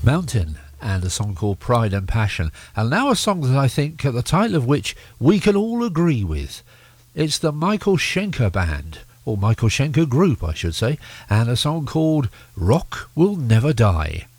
Mountain and a song called Pride and Passion. And now a song that I think, the title of which we can all agree with. It's the Michael Schenker Band, or Michael Schenker Group I should say, and a song called Rock Will Never Die.